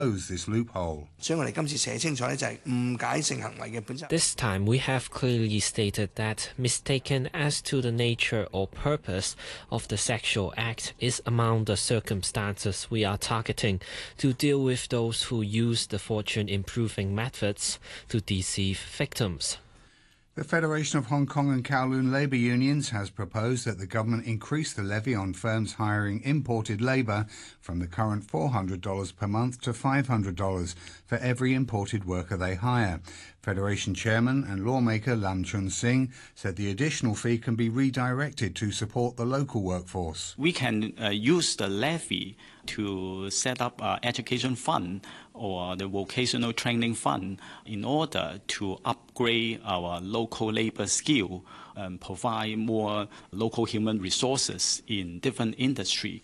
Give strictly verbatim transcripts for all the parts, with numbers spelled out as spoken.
close this loophole. This time we have clearly stated that mistaken as to the nature or purpose of the sexual act is among the circumstances we are targeting to deal with those who use the fortune-improving methods to deceive victims. The Federation of Hong Kong and Kowloon labour unions has proposed that the government increase the levy on firms hiring imported labour from the current four hundred dollars per month to five hundred dollars for every imported worker they hire. Federation Chairman and lawmaker Lam Chun Sing said the additional fee can be redirected to support the local workforce. We can uh, use the levy to set up an education fund or the vocational training fund in order to upgrade our local labor skill and provide more local human resources in different industries.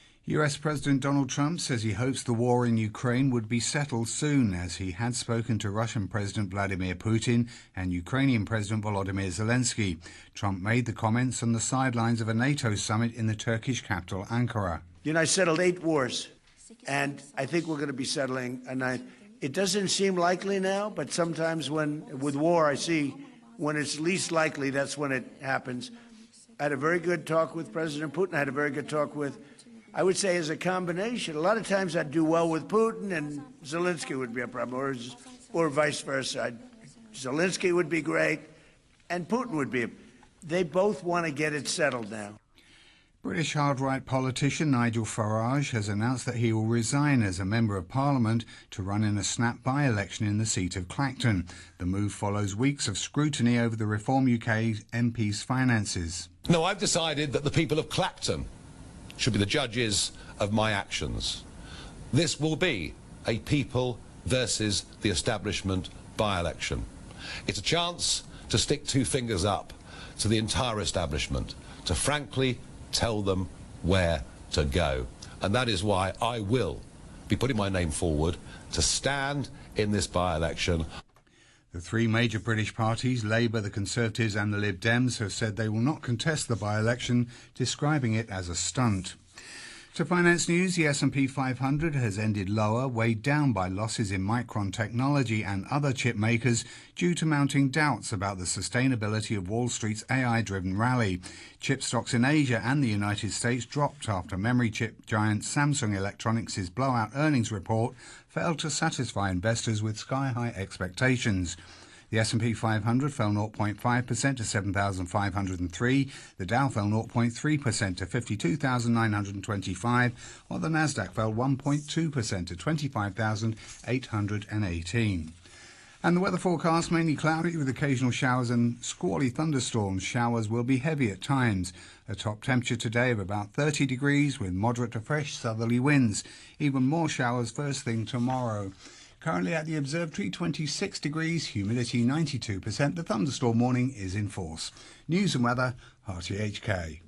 U S President Donald Trump says he hopes the war in Ukraine would be settled soon, as he had spoken to Russian President Vladimir Putin and Ukrainian President Volodymyr Zelensky. Trump made the comments on the sidelines of a NATO summit in the Turkish capital, Ankara. You know, I settled eight wars, and I think we're going to be settling a ninth. It doesn't seem likely now, but sometimes when, with war, I see when it's least likely, that's when it happens. I had a very good talk with President Putin. I had a very good talk with, I would say, as a combination. A lot of times I'd do well with Putin, and Zelensky would be a problem, or, or vice versa. I'd, Zelensky would be great, and Putin would be. They both want to get it settled now. British hard-right politician Nigel Farage has announced that he will resign as a Member of Parliament to run in a snap by-election in the seat of Clacton. The move follows weeks of scrutiny over the Reform U K M P's finances. No, I've decided that the people of Clacton should be the judges of my actions. This will be a people versus the establishment by-election. It's a chance to stick two fingers up to the entire establishment, to frankly tell them where to go. And that is why I will be putting my name forward to stand in this by-election. The three major British parties, Labour, the Conservatives and the Lib Dems, have said they will not contest the by-election, describing it as a stunt. To finance news, the S and P five hundred has ended lower, weighed down by losses in Micron Technology and other chip makers due to mounting doubts about the sustainability of Wall Street's A I-driven rally. Chip stocks in Asia and the United States dropped after memory chip giant Samsung Electronics' blowout earnings report failed to satisfy investors with sky-high expectations. The S and P five hundred fell zero point five percent to seven thousand five hundred three, the Dow fell zero point three percent to fifty-two thousand nine hundred twenty-five, while the Nasdaq fell one point two percent to twenty-five thousand eight hundred eighteen. And the weather forecast, mainly cloudy with occasional showers and squally thunderstorms. Showers will be heavy at times. A top temperature today of about thirty degrees with moderate to fresh southerly winds. Even more showers first thing tomorrow. Currently at the observatory, twenty-six degrees, humidity ninety-two percent. The thunderstorm warning is in force. News and weather, R T H K.